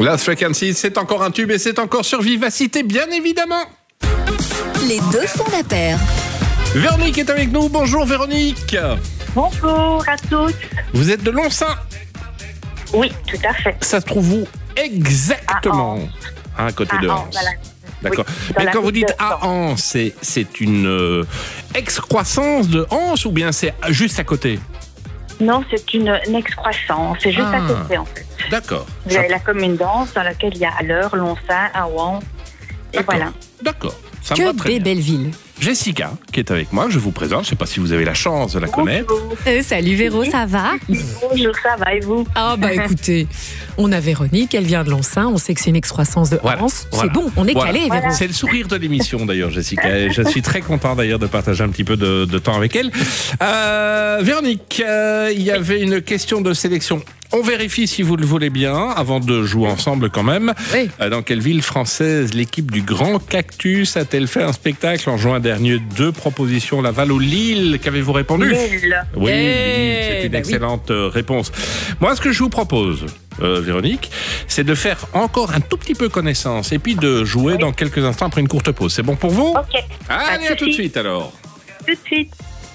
Lost Frequencies, c'est encore un tube et c'est encore sur Vivacité, bien évidemment. Les deux font la paire. Véronique est avec nous. Bonjour Véronique. Bonjour à tous. Vous êtes de Lonsin. Oui, tout à fait. Ça se trouve où exactement? À côté de Anse. Voilà. D'accord. Oui, mais quand vous dites à Anse, c'est une excroissance de Anse ou bien c'est juste à côté? Non, c'est une excroissance. C'est juste à côté, en fait. D'accord. Vous avez la commune d'Anse dans laquelle il y a Alleur, Lonsin, Aouan. Et voilà. D'accord. Ça me va très Que des bien. belles villes. Jessica, qui est avec moi, je vous présente. Je ne sais pas si vous avez la chance de la connaître. Bonjour. Salut Véro, ça va? Bonjour, ça va et vous? Ah bah écoutez, on a Véronique, elle vient de Lonsin, on sait que c'est une excroissance de Voilà, Anse. voilà. C'est bon, on est calé, Véro. C'est le sourire de l'émission d'ailleurs, Jessica. Et je suis très content d'ailleurs de partager un petit peu de temps avec elle. Véronique, il y avait une question de sélection. On vérifie si vous le voulez bien, avant de jouer ensemble quand même. Oui. Dans quelle ville française l'équipe du Grand Cactus a-t-elle fait un spectacle en juin dernier? 2 propositions, Laval ou Lille. Qu'avez-vous répondu? Lille. Oui, Eh, c'est une bah oui. excellente réponse. Moi, ce que je vous propose, Véronique, c'est de faire encore un tout petit peu connaissance et puis de jouer dans quelques instants après une courte pause. C'est bon pour vous? Ok. Allez, à tout de suite alors. Tout de suite.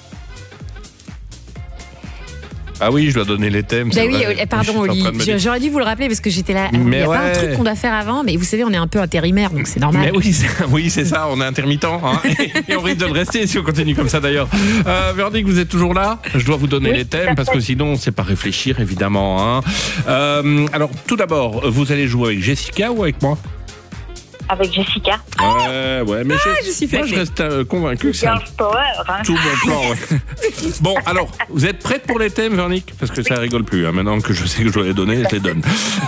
Ah oui, je dois donner les thèmes. Bah c'est oui, vrai. pardon Je suis en Oli, train de me dire- j'aurais dû vous le rappeler parce que j'étais là. Mais Il y a pas un ouais. truc qu'on doit faire avant, mais vous savez, on est un peu intérimaire, donc c'est normal. Mais oui, c'est ça, on est intermittent. Hein, et on risque de le rester si on continue comme ça d'ailleurs. Véronique, vous êtes toujours là? Je dois vous donner Oui, les tout à thèmes parce fait. que sinon, c'est pas réfléchir évidemment. Hein. Alors, tout d'abord, vous allez jouer avec Jessica ou avec moi? Avec Jessica. Ouais, mais je suis moi, je flattée. reste convaincu que c'est un Girl Power. Hein. tout bon plan. Ouais. Bon, alors, vous êtes prête pour les thèmes, Véronique? Parce que ça rigole plus. Hein. Maintenant que je sais que je dois les donner, je les donne.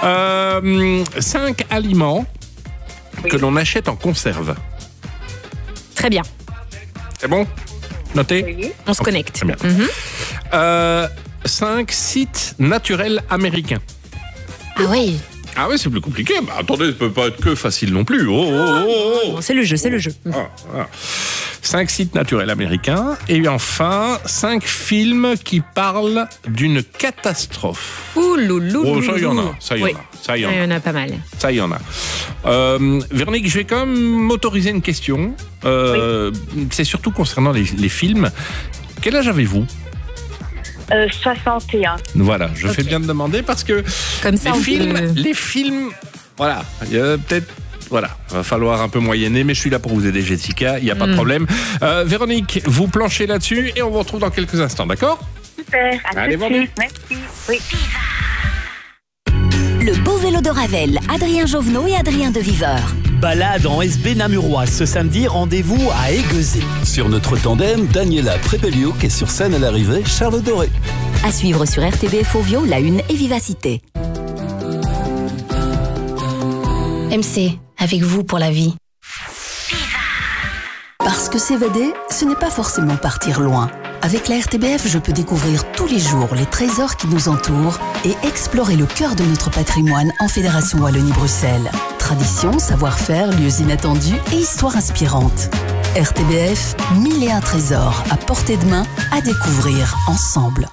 5 aliments que l'on achète en conserve. Très bien, C'est bon? Notez? Oui. on se connecte. Très bien. 5 sites naturels américains. Ah oui, Ah oui, c'est plus compliqué. Bah, attendez, ça peut pas être que facile non plus. Oh. c'est le jeu, c'est le jeu. 5 sites naturels américains. Et enfin, 5 films qui parlent d'une catastrophe. Ouh loulou. Oh, ça y en a, ça y en Oui. a, ça y en Il y a, en a pas mal. ça y en a. Véronique, je vais quand même m'autoriser une question. C'est surtout concernant les films. Quel âge avez-vous? 61. Voilà, je fais bien de demander parce que Comme ça, les films, voilà, il y a peut-être, voilà, va falloir un peu moyenner, mais je suis là pour vous aider, Jessica, il n'y a pas de problème. Véronique, vous planchez là-dessus et on vous retrouve dans quelques instants, d'accord? Super. À Allez, tout de vendu. suite. Merci. Oui. Le beau vélo de Ravel, Adrien Jovenot et Adrien de Viveur. Balade en SB namurois ce samedi, rendez-vous à Aiguezé. Sur notre tandem, Daniela Prépeliouk et sur scène à l'arrivée, Charles Doré. À suivre sur RTBF Ovio, La Une et Vivacité. MC, avec vous pour la vie. Parce que s'évader, ce n'est pas forcément partir loin. Avec la RTBF, je peux découvrir tous les jours les trésors qui nous entourent et explorer le cœur de notre patrimoine en Fédération Wallonie-Bruxelles. Tradition, savoir-faire, lieux inattendus et histoires inspirantes. RTBF, 1001 trésors à portée de main à découvrir ensemble.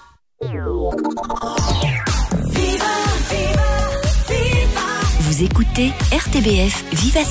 Vous écoutez RTBF Vivacité.